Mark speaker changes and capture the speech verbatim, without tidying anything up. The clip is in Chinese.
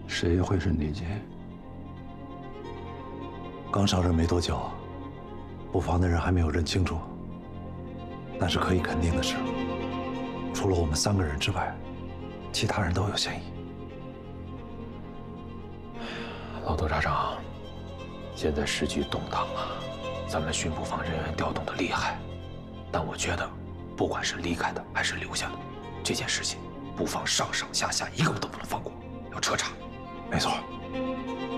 Speaker 1: 谁会是内奸？
Speaker 2: 刚上任没多久，布防的人还没有认清楚。但是可以肯定的是，除了我们三个人之外，其他人都有嫌疑。
Speaker 3: 老窦查长，现在时局动荡啊，咱们巡捕房人员调动的厉害，但我觉得，不管是离开的还是留下的，这件事情，布防上上下下一个都不能放过，要彻查。
Speaker 2: 没错。